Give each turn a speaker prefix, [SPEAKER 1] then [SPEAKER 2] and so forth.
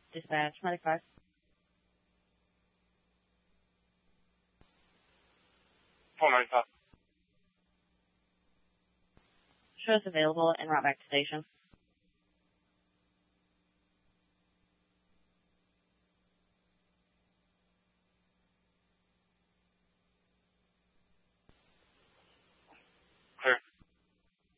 [SPEAKER 1] Dispatch, Medic 5. Show us available and route back to station.